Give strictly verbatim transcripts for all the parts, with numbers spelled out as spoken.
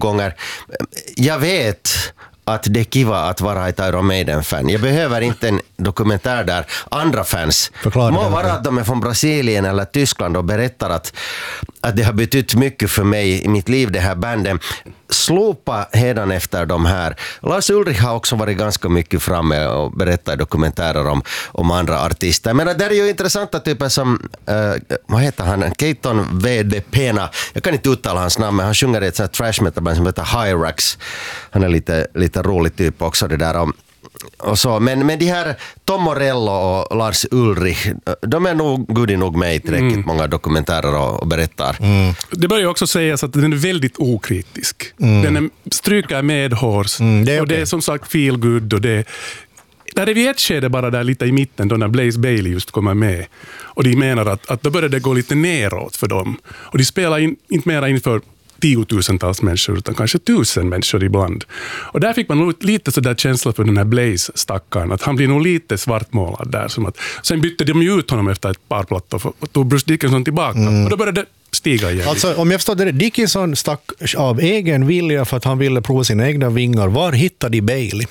gånger. Jag vet att det är kiva att vara ett Iron Maiden-fan. Jag behöver inte en dokumentär där andra fans må vara att de är från Brasilien eller Tyskland och berättar att, att det har betytt mycket för mig i mitt liv, det här banden. Slopa hedan efter de här. Lars Ulrich har också varit ganska mycket framme och berättat dokumentärer om, om andra artister. Men det är ju intressanta typer som, uh, vad heter han? Keaton V D Pena. Jag kan inte uttala hans namn, men han sjunger i ett sånt trash metal band som heter Hyrax. Han är lite, lite rolig typ också det där om och så, men, men de här Tom Morello och Lars Ulrich, de är nog gudi nog med i tillräckligt mm. många dokumentärer och, och berättar. Mm. Det bör ju också sägas att den är väldigt okritisk. Mm. Den är, stryker med hårs mm, det och okay. det är som sagt feel good och det där är vi ett skede bara där lite i mitten då när Blaze Bayley just kommer med och de menar att, att då börjar det gå lite neråt för dem och de spelar in, inte mera inför tiotusentals människor utan kanske tusen människor ibland. Och där fick man nog lite sådär känsla för den här Blaze-stackaren att han blir nog lite svartmålad där. Som att, sen bytte de ju ut honom efter ett par plattor och tog Bruce Dickinson tillbaka mm. och då började det stiga igen. Alltså om jag förstår det, Dickinson stack av egen vilja för att han ville prova sina egna vingar. Var hittade de Bailey?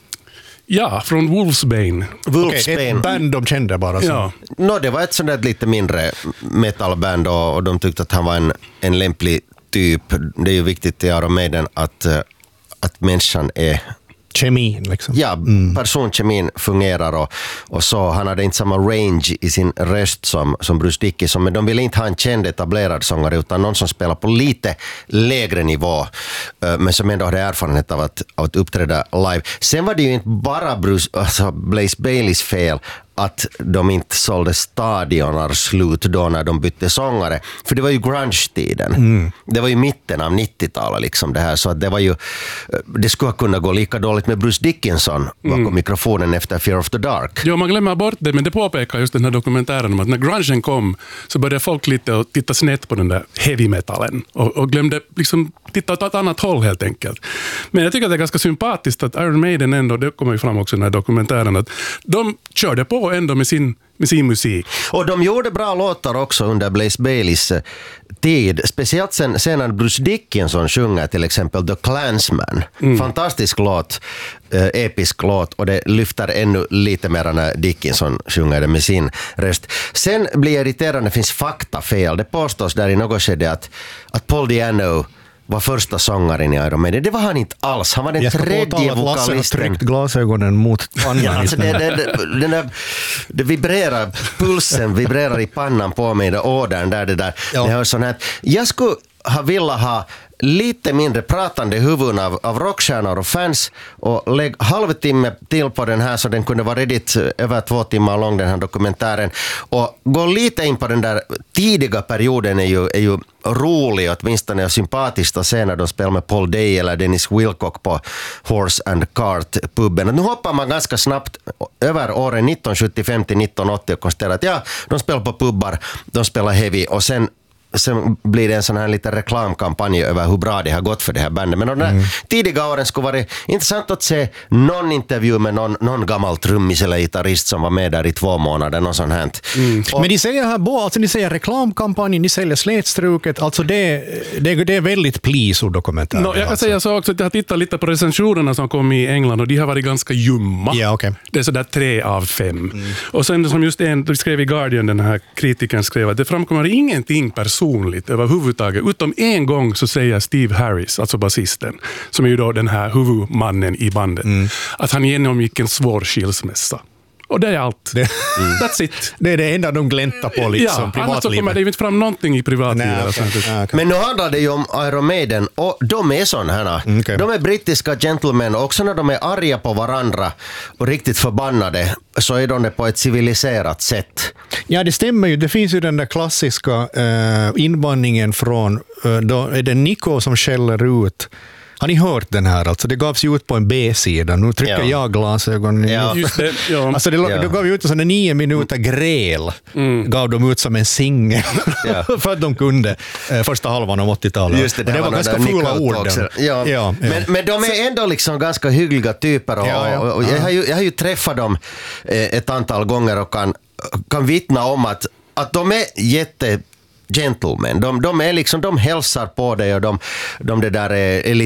Ja, från Wolfsbane. Wolfsbane. Okay, ett band de kände bara. Så. Ja. No, det var ett sådant lite mindre metalband och, och de tyckte att han var en, en lämplig typ. Det är ju viktigt i Iron Maiden att, att människan är kemin liksom. Ja, mm. personkemin fungerar och, och så. Han hade inte samma range i sin röst som, som Bruce Dickinson, men de ville inte ha en känd etablerad sångare utan någon som spelar på lite lägre nivå men som ändå hade erfarenhet av att, av att uppträda live. Sen var det ju inte bara Bruce, alltså Blaze Baileys fel att de inte sålde stadionar slut då när de bytte sångare. För det var ju grunge-tiden. Mm. Det var ju mitten av nittiotalet liksom det här. Så att det var ju, det skulle kunna gå lika dåligt med Bruce Dickinson bakom mm. mikrofonen efter Fear of the Dark. Jo, man glömmer bort det, men det påpekar just den här dokumentären om att när grungen kom så började folk lite och titta snett på den där heavy metalen och, och glömde liksom titta åt ett annat håll helt enkelt. Men jag tycker att det är ganska sympatiskt att Iron Maiden ändå, det kommer ju fram också i den här dokumentären, att de körde på ändå med sin, med sin musik. Och de gjorde bra låtar också under Blaze Baileys tid. Speciellt sen, sen när Bruce Dickinson sjunger till exempel The Klansman. Mm. Fantastisk låt, eh, episk låt och det lyfter ännu lite mer när Dickinson sjunger det med sin röst. Sen blir det irriterande, det finns faktafel. Det påstås där i något skede att, att Paul Di'Anno var första sångaren i Iron Maiden. Det var han inte alls. Han var den tredje vokalisten. Jag ska påtala att Lasse har tryckt glasögonen mot pannan. Ja, alltså det, det, det, den där, det vibrerar, pulsen vibrerar i pannan på mig, det ådern där, det där. Ja. Det hörs sån här. Jag skulle ha velat ha lite mindre pratande huvuden av, av rockstjärnor och fans och lägg halvtimme till på den här så den kunde vara redigt över två timmar lång den här dokumentären och gå lite in på den där tidiga perioden är ju, är ju rolig åtminstone och sympatiskt att se när de spelar med Paul Day eller Dennis Wilcock på Horse and Cart-pubben. Nu hoppar man ganska snabbt över åren nitton sjuttiofem till nitton åttio och konstaterar att ja, de spelar på pubbar, de spelar heavy och sen sen blir det en sån här liten reklamkampanj över hur bra det har gått för det här bandet. Men de där mm. tidiga åren skulle vara intressant att se någon intervju med någon, någon gammal trummis eller gitarrist som var med där i två månader, någon sån här. Mm. Men de säger här, alltså de säger reklamkampanj, de säger slätstruket, alltså det, det, det är väldigt please dokumentär. No, jag kan alltså. säga så också att jag har tittat lite på recensionerna som kom i England och de har varit ganska ljumma. Ja, okay. Det är sådär tre av fem. Mm. Och sen som just en, du skrev i Guardian, den här kritiken skrev att det framkommer ingenting personligt överhuvudtaget. Utom en gång så säger Steve Harris, alltså basisten, som är ju då den här huvudmannen i bandet, mm. att han genomgick en svår skilsmässa. Och det är allt. Det, mm. That's it. Det är det enda de gläntar på liksom, ja, privatlivet. annars så kommer det inte fram någonting i privatlivet. Nej, okay. Ja, okay. Men nu handlar det ju om Iron Maiden och de är sådana här. Okay. De är brittiska gentlemen och också när de är arga på varandra och riktigt förbannade så är de det på ett civiliserat sätt. Ja, det stämmer ju. Det finns ju den där klassiska uh, invandringen från, uh, då är det Nico som skäller ut. Har ni hört den här? Alltså det gavs ju ut på en B-sida. Nu trycker ja. jag glasögon. Ja. Just det, ja. Alltså det, ja. det gav ju ut en sån nio minuter gräl. Mm. Gav de ut som en singel. Ja. För att de kunde eh, första halvan av åttiotalet. Just det, det, det var ganska fula ord. Ja. Ja, ja. Men, men de är ändå liksom ganska hyggliga typer. Och, ja, ja. och, och jag, har ju, jag har ju träffat dem eh, ett antal gånger och kan, kan vittna om att, att de är jätte gentlemen. De, de är liksom, de hälsar på dig och de, de det där är